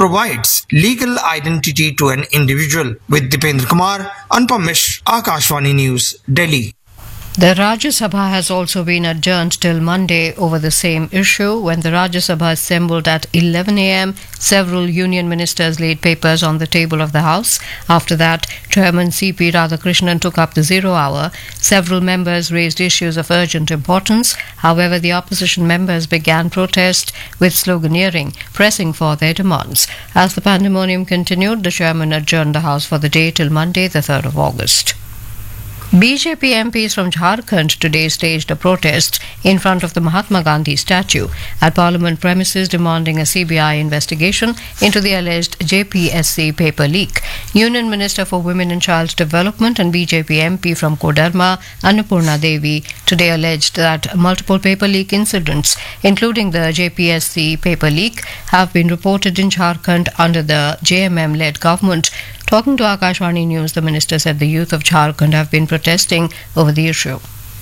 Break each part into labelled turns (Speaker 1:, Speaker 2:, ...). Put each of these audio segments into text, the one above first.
Speaker 1: provides legal identity to an individual. With Dipendra Kumar, Anupam Mishra, Akashvani News, Delhi.
Speaker 2: The Rajya Sabha has also been adjourned till Monday over the same issue. When the Rajya Sabha assembled at 11 a.m., several union ministers laid papers on the table of the House. After that, Chairman C.P. Radhakrishnan took up the 0 hour. Several members raised issues of urgent importance. However, the opposition members began protest with sloganeering, pressing for their demands. As the pandemonium continued, the chairman adjourned the House for the day till Monday, the 3rd of August. BJP MPs from Jharkhand today staged a protest in front of the Mahatma Gandhi statue at Parliament premises demanding a CBI investigation into the alleged JPSC paper leak. Union Minister for Women and Child Development and BJP MP from Koderma, Annapurna Devi, today alleged that multiple paper leak incidents, including the JPSC paper leak, have been reported in Jharkhand under the JMM-led government. Talking to Akashvani News, the minister said the youth of Jharkhand have been protesting over the issue.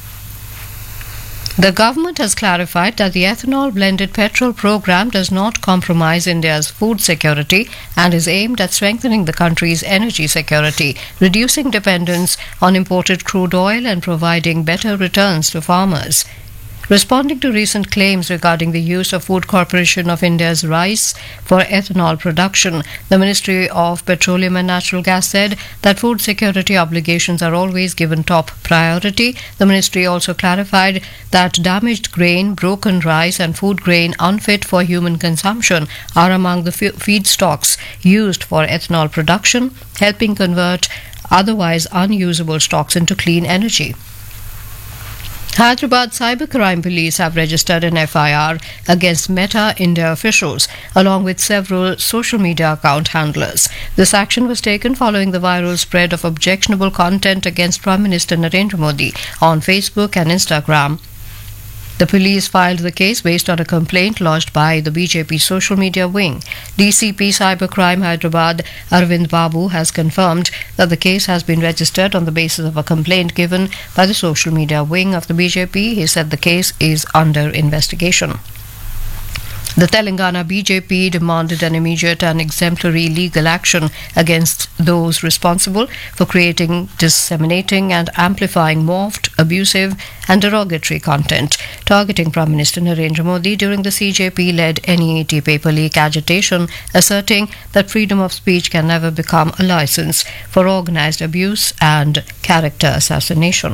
Speaker 2: The government has clarified that the ethanol blended petrol program does not compromise India's food security and is aimed at strengthening the country's energy security, reducing dependence on imported crude oil and providing better returns to farmers. Responding to recent claims regarding the use of Food Corporation of India's rice for ethanol production, the Ministry of Petroleum and Natural Gas said that food security obligations are always given top priority. The ministry also clarified that damaged grain, broken rice and food grain unfit for human consumption are among the feedstocks used for ethanol production, helping convert otherwise unusable stocks into clean energy. Hyderabad Cybercrime Police have registered an FIR against Meta India officials, along with several social media account handlers. This action was taken following the viral spread of objectionable content against Prime Minister Narendra Modi on Facebook and Instagram. The police filed the case based on a complaint lodged by the BJP social media wing. DCP Cybercrime Hyderabad Arvind Babu has confirmed that the case has been registered on the basis of a complaint given by the social media wing of the BJP. He said the case is under investigation. The Telangana BJP demanded an immediate and exemplary legal action against those responsible for creating, disseminating and amplifying morphed, abusive and derogatory content targeting Prime Minister Narendra Modi during the CJP-led NEET paper leak agitation, asserting that freedom of speech can never become a license for organised abuse and character assassination.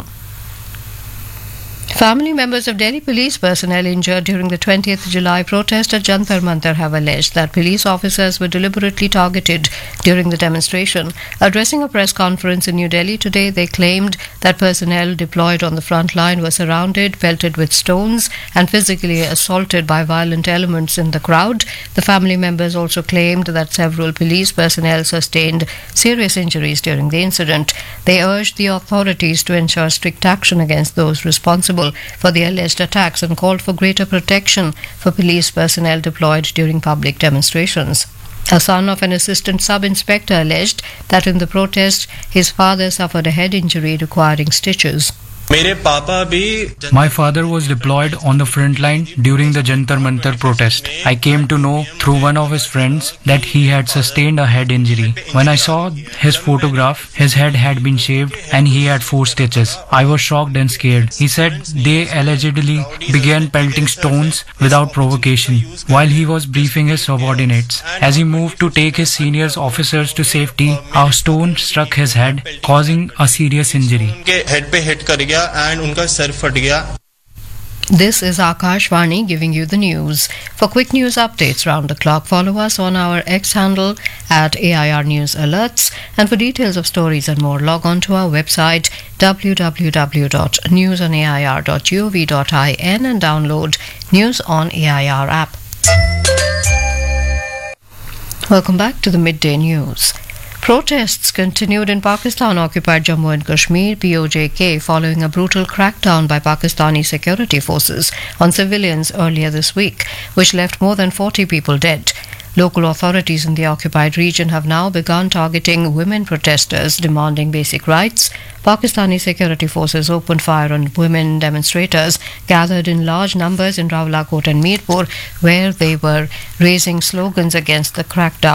Speaker 2: Family members of Delhi police personnel injured during the 20th July protest at Jantar Mantar have alleged that police officers were deliberately targeted during the demonstration. Addressing a press conference in New Delhi today, they claimed that personnel deployed on the front line were surrounded, pelted with stones and physically assaulted by violent elements in the crowd. The family members also claimed that several police personnel sustained serious injuries during the incident. They urged the authorities to ensure strict action against those responsible for the alleged attacks and called for greater protection for police personnel deployed during public demonstrations. A son of an assistant sub-inspector alleged that in the protest, his father suffered a head injury requiring stitches.
Speaker 3: My father was deployed on the front line during the Jantar Mantar protest. I came to know through one of his friends that he had sustained a head injury. When I saw his photograph, his head had been shaved and he had 4 stitches. I was shocked and scared. He said they allegedly began pelting stones without provocation while he was briefing his subordinates. As he moved to take his senior officers to safety, a stone struck his head, causing a serious injury.
Speaker 2: This is Akashvani giving you the news. For quick news updates round the clock, follow us on our X handle at AIR News Alerts. And for details of stories and more, log on to our website www.newsonair.gov.in and download News on AIR app. Welcome back to the Midday News. Protests continued in Pakistan-occupied Jammu and Kashmir (POJK) following a brutal crackdown by Pakistani security forces on civilians earlier this week, which left more than 40 people dead. Local authorities in the occupied region have now begun targeting women protesters demanding basic rights. Pakistani security forces opened fire on women demonstrators gathered in large numbers in Rawalakot and Mirpur, where they were raising slogans against the crackdown.